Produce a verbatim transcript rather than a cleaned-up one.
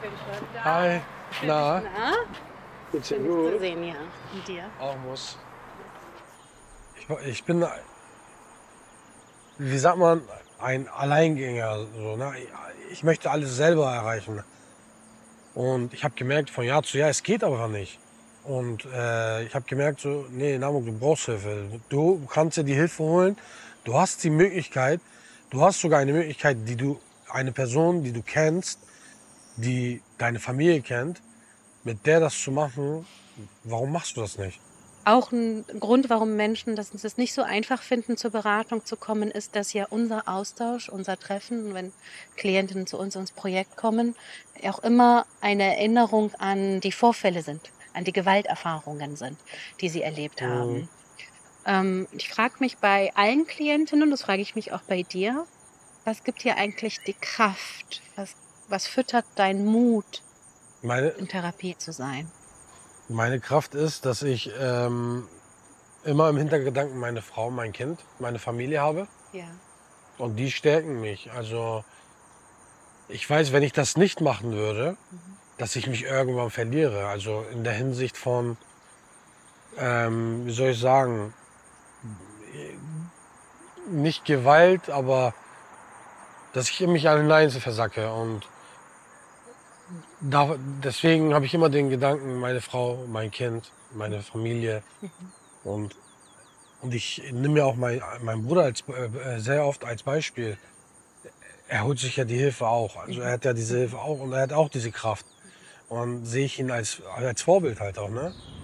Hi. Na? Na? Geht's dir Schön, dich zu gut? sehen, ja. Und dir? Auch muss. Ich, ich bin, wie sagt man, ein Alleingänger. So, ne? Ich möchte alles selber erreichen. Und ich habe gemerkt, von Jahr zu Jahr, es geht aber nicht. Und äh, ich habe gemerkt, so, nee, Namuk, du brauchst Hilfe. Du kannst dir die Hilfe holen. Du hast die Möglichkeit, du hast sogar eine Möglichkeit, die du, eine Person, die du kennst, die deine Familie kennt, mit der das zu machen. Warum machst du das nicht? Auch ein Grund, warum Menschen das es nicht so einfach finden, zur Beratung zu kommen, ist, dass ja unser Austausch, unser Treffen, wenn Klientinnen zu uns ins Projekt kommen, auch immer eine Erinnerung an die Vorfälle sind, an die Gewalterfahrungen sind, die sie erlebt Mhm. haben. Ähm, ich frage mich bei allen Klientinnen, das frage ich mich auch bei dir, was gibt dir eigentlich die Kraft? Was was füttert deinen Mut, Meine, in Therapie zu sein? meine Kraft ist, dass ich ähm, immer im Hintergedanken meine Frau, mein Kind, meine Familie habe. Ja. Und die stärken mich. Also ich weiß, wenn ich das nicht machen würde, Mhm. dass ich mich irgendwann verliere. Also in der Hinsicht von, ähm, wie soll ich sagen, nicht Gewalt, aber dass ich in mich hinein versacke. Und da, deswegen habe ich immer den Gedanken, meine Frau, mein Kind, meine Familie. Mhm. Und, und ich nehme mir auch mein, meinen Bruder als, äh, äh, sehr oft als Beispiel. Er holt sich ja die Hilfe auch. Also er Mhm. hat ja diese Mhm. Hilfe auch und er hat auch diese Kraft. Und sehe ich ihn als, als Vorbild halt auch, ne?